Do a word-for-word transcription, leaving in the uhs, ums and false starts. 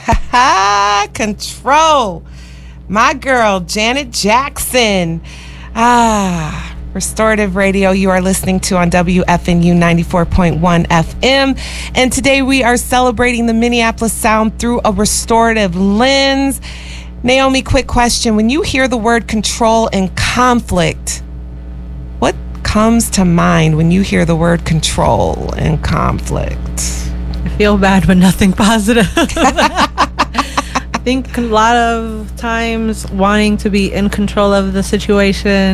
Control. My girl, Janet Jackson. Ah, Restorative Radio you are listening to on W F N U ninety-four point one F M. And today we are celebrating the Minneapolis sound through a restorative lens. Naomi, quick question. When you hear the word control and conflict, what comes to mind when you hear the word control and conflict? I feel bad, but nothing positive. I think a lot of times wanting to be in control of the situation